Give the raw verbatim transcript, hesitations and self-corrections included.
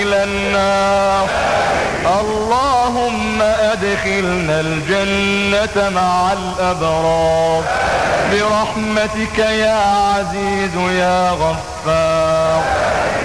إلى النار. اللهم أدخلنا الجنة مع الأبرار برحمتك يا عزيز يا غفار.